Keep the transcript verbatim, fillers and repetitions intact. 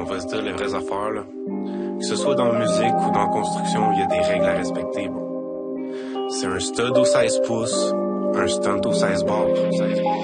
va se dire les vraies affaires, là. Que ce soit dans la musique ou dans la construction, il y a des règles à respecter. Bon. C'est un stud au seize pouces, un stunt au seize bars.